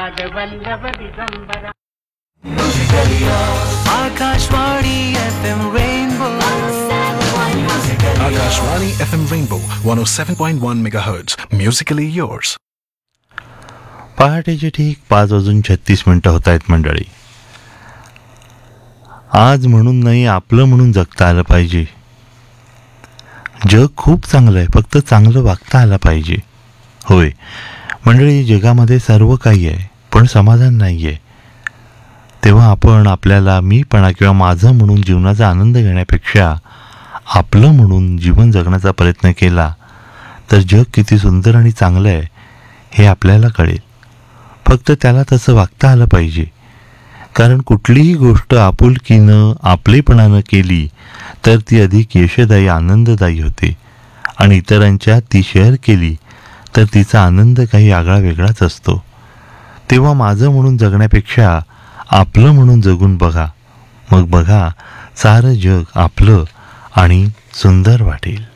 Vallabh Digambara. Akashvani FM Rainbow. Akashvani FM Rainbow 107.1 MHz. Musically yours. पहाटेचे ठीक 5:36 होत आहेत मंडळी. आज म्हणून नाही, आपलं म्हणून जगता आलं पाहिजे. जग खूप चांगलं आहे, फक्त चांगलं वागता आलं पाहिजे. होय मंडळी, जगामध्ये सर्व काही आहे पण समाधान नाही आहे. तेव्हा आपण आपल्याला मीपणा किंवा माझं म्हणून जीवनाचा आनंद घेण्यापेक्षा आपलं म्हणून जीवन जगण्याचा प्रयत्न केला तर जग किती सुंदर आणि चांगलं आहे हे आपल्याला कळेल. फक्त त्याला तसं वागता आलं पाहिजे. कारण कुठलीही गोष्ट आपुलकीनं आपलेपणानं केली तर ती अधिक यशदायी आनंददायी होते आणि इतरांच्या ती शेअर केली तर तिचा आनंद काही आगळा वेगळाच असतो. तेव्हा माझं म्हणून जगण्यापेक्षा आपलं म्हणून जगून बघा. मग बघा सारं जग आपलं आणि सुंदर वाटेल.